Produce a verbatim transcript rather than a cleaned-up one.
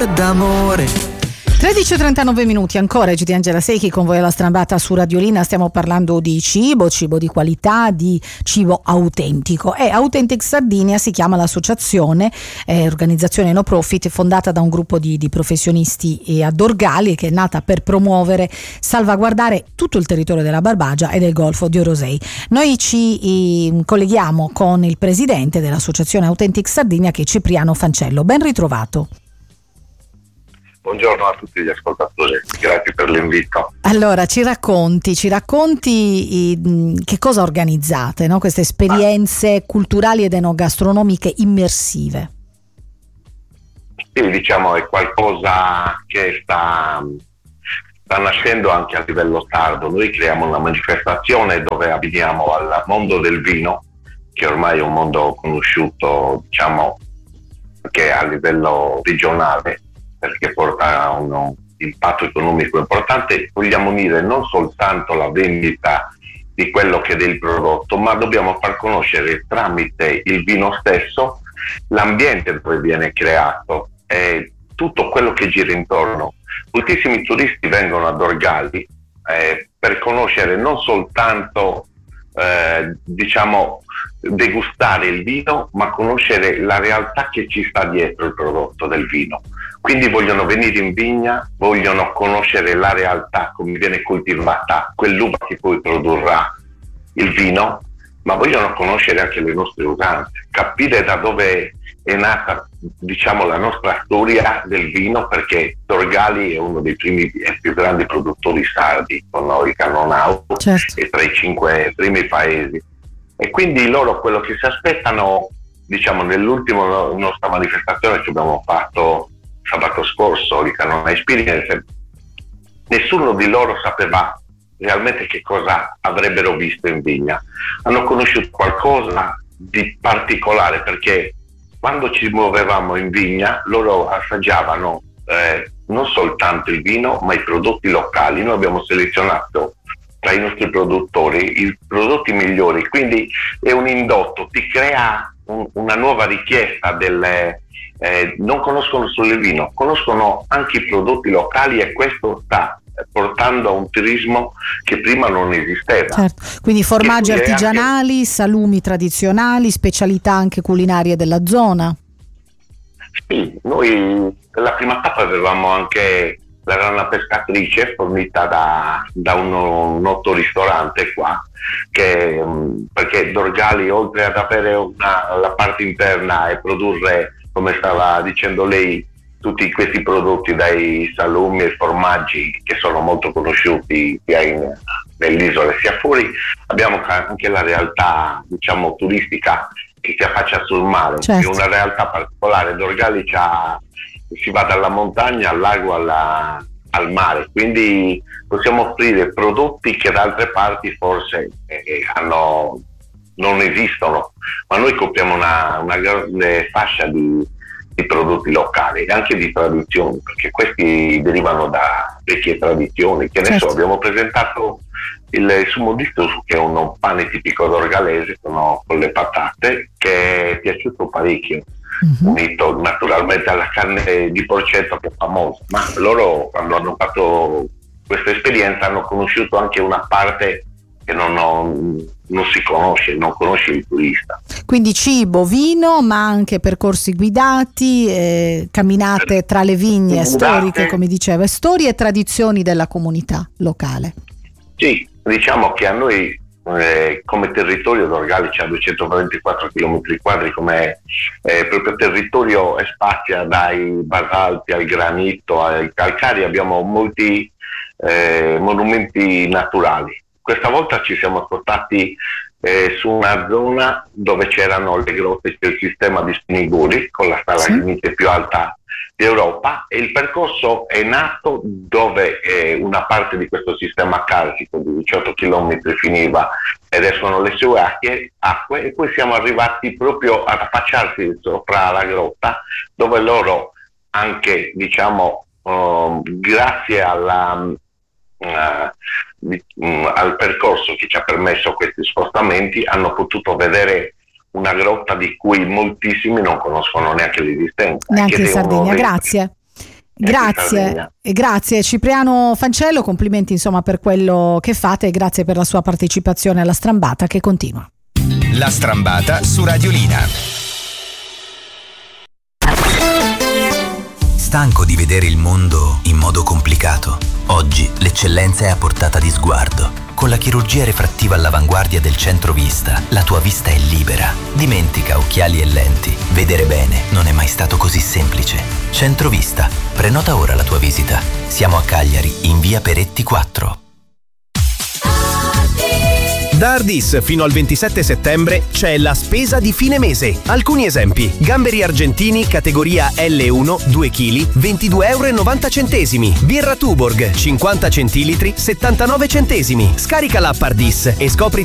cuore d'amore. tredici e trentanove minuti ancora, G T Angela Secchi con voi alla Strambata su Radiolina. Stiamo parlando di cibo, cibo di qualità, di cibo autentico, e Authentic Sardinia si chiama l'associazione, è organizzazione no profit fondata da un gruppo di, di professionisti a Dorgali, che è nata per promuovere, salvaguardare tutto il territorio della Barbagia e del Golfo di Orosei. Noi ci eh, colleghiamo con il presidente dell'associazione Authentic Sardinia, che è Cipriano Fancello. Ben ritrovato. Buongiorno a tutti gli ascoltatori, grazie per l'invito. Allora, ci racconti, ci racconti i, che cosa organizzate, no? Queste esperienze ah. culturali ed enogastronomiche immersive. Sì, diciamo è qualcosa che sta, sta nascendo anche a livello sardo. Noi creiamo una manifestazione dove abbiniamo al mondo del vino, che ormai è un mondo conosciuto, diciamo, che a livello regionale, perché porta un impatto economico importante. Vogliamo unire non soltanto la vendita di quello che è del prodotto, ma dobbiamo far conoscere tramite il vino stesso l'ambiente dove viene creato e tutto quello che gira intorno. Moltissimi turisti vengono a Dorgali eh, per conoscere non soltanto eh, diciamo degustare il vino, ma conoscere la realtà che ci sta dietro il prodotto del vino. Quindi vogliono venire in vigna, vogliono conoscere la realtà, come viene coltivata quell'uva che poi produrrà il vino, ma vogliono conoscere anche le nostre usanze, capire da dove è nata, diciamo, la nostra storia del vino, perché Dorgali è uno dei primi e più grandi produttori sardi, con noi Cannonau, certo. È tra i cinque primi paesi. E quindi loro quello che si aspettano, diciamo, nell'ultima nostra manifestazione che abbiamo fatto sabato scorso, di Cannon Experience, nessuno di loro sapeva realmente che cosa avrebbero visto in vigna. Hanno conosciuto qualcosa di particolare, perché quando ci muovevamo in vigna loro assaggiavano eh, non soltanto il vino, ma i prodotti locali. Noi abbiamo selezionato tra i nostri produttori i prodotti migliori, quindi è un indotto, ti crea un, una nuova richiesta delle Eh, non conoscono solo il vino, conoscono anche i prodotti locali, e questo sta portando a un turismo che prima non esisteva. Certo. Quindi formaggi artigianali, anche salumi tradizionali, specialità anche culinarie della zona. Sì, noi nella prima tappa avevamo anche la rana pescatrice fornita da, da uno, un noto ristorante qua, che, perché Dorgali, oltre ad avere una, la parte interna e produrre, come stava dicendo lei, tutti questi prodotti, dai salumi ai formaggi, che sono molto conosciuti sia in, nell'isola sia fuori, abbiamo anche la realtà, diciamo, turistica che si affaccia sul mare. Certo. È una realtà particolare. Dorgali c'ha, si va dalla montagna al lago alla, al mare, quindi possiamo offrire prodotti che da altre parti forse eh, hanno non esistono, ma noi copriamo una, una grande fascia di, di prodotti locali e anche di tradizioni, perché questi derivano da vecchie tradizioni. Che adesso certo. abbiamo presentato il sumo di stuso, che è un pane tipico dorgalese con, con le patate, che è piaciuto parecchio, uh-huh. unito naturalmente alla carne di porcetto, che è famosa. Ma loro, quando hanno fatto questa esperienza, hanno conosciuto anche una parte che non, non, non si conosce, non conosce il turista. Quindi cibo, vino, ma anche percorsi guidati, eh, camminate tra le vigne guidate. Storiche, come diceva, storie e tradizioni della comunità locale. Sì, diciamo che a noi eh, come territorio Dorgali c'ha duecentoventiquattro chilometri quadri, come eh, proprio territorio, e spazia dai basalti al granito ai calcari. Abbiamo molti eh, monumenti naturali. Questa volta ci siamo spostati eh, su una zona dove c'erano le grotte del sistema di Spiniguri, con la stalagmite sì. più alta d'Europa, e il percorso è nato dove eh, una parte di questo sistema carsico di diciotto chilometri finiva ed escono le sue acque, acque, e poi siamo arrivati proprio ad affacciarsi sopra la grotta, dove loro anche, diciamo, uh, grazie alla Uh, uh, al percorso che ci ha permesso questi spostamenti, hanno potuto vedere una grotta di cui moltissimi non conoscono neanche l'esistenza. Neanche in Sardegna, grazie. Grazie, grazie Cipriano Fancello, complimenti insomma per quello che fate e grazie per la sua partecipazione alla Strambata che continua. La Strambata su Radiolina. Stanco di vedere il mondo in modo complicato? Oggi l'eccellenza è a portata di sguardo. Con la chirurgia refrattiva all'avanguardia del Centrovista, la tua vista è libera. Dimentica occhiali e lenti. Vedere bene non è mai stato così semplice. Centrovista. Prenota ora la tua visita. Siamo a Cagliari, in via Peretti quattro. Da Ardis fino al ventisette settembre c'è la spesa di fine mese. Alcuni esempi: gamberi argentini categoria L uno due chili ventidue euro e novanta centesimi. Birra Tuborg cinquanta centilitri settantanove centesimi. Scarica l'app Ardis e scopri